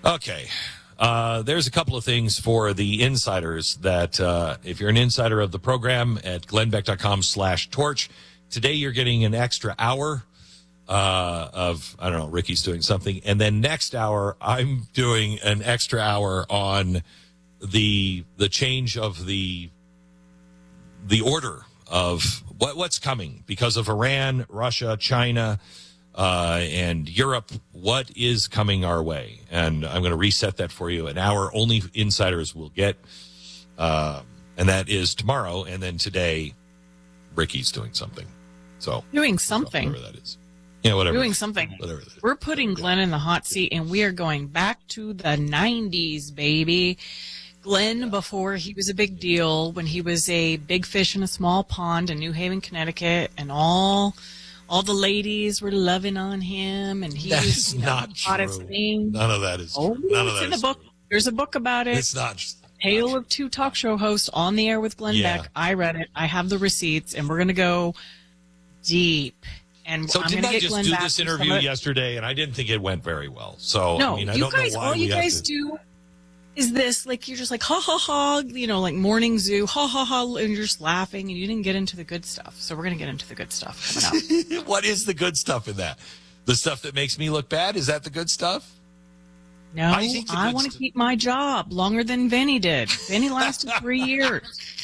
Okay. There's a couple of things for the insiders that if you're an insider of the program at glennbeck.com/torch, today you're getting an extra hour of, I don't know, Ricky's doing something. And then next hour, I'm doing an extra hour on the change of the order of what's coming because of Iran, Russia, China, and Europe. What is coming our way? And I'm going to reset that for you. An hour only insiders will get, and that is tomorrow. And then today, Ricky's doing something. So doing something, whatever that is. Yeah, whatever. Doing something. Whatever that is. We're putting Glenn in the hot seat, and we are going back to the 90s, baby. Glenn, before he was a big deal, when he was a big fish in a small pond in New Haven, Connecticut, and all the ladies were loving on him, and he That was is not hottest true. thing. None of that is Oh, true. None of it's that in the is book. true. There's a book about it. It's not. Tale of Two talk show hosts on the air with Glenn Yeah. Beck. I read it. I have the receipts, and we're going to go deep. And So I'm didn't going to I get just Glenn do back this for some interview of it. yesterday, and I didn't think it went very well. So No, I mean, I you don't guys, know why all you we have guys to. do is this, like, you're just like, ha, ha, ha, like morning zoo, ha, ha, ha, and you're just laughing, and you didn't get into the good stuff. So we're going to get into the good stuff coming up. What is the good stuff in that? The stuff that makes me look bad? Is that the good stuff? No, I think the I good want to st- keep my job longer than Vinny did. Vinny lasted 3 years.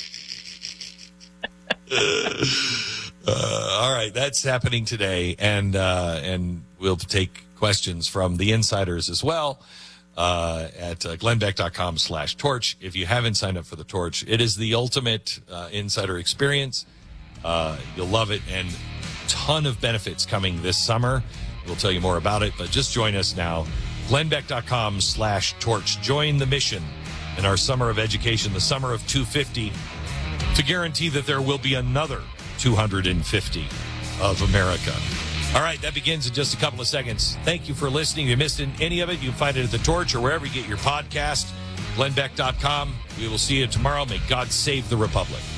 All right, that's happening today, and we'll take questions from the insiders as well at glennbeck.com/torch. If you haven't signed up for the Torch, it is the ultimate insider experience. You'll love it, and a ton of benefits coming this summer. We'll tell you more about it, but just join us now. glennbeck.com/torch. Join the mission in our summer of education, the summer of 250, to guarantee that there will be another 250 of America. All right, that begins in just a couple of seconds. Thank you for listening. If you missed any of it, you can find it at The Torch or wherever you get your podcast, glennbeck.com. We will see you tomorrow. May God save the Republic.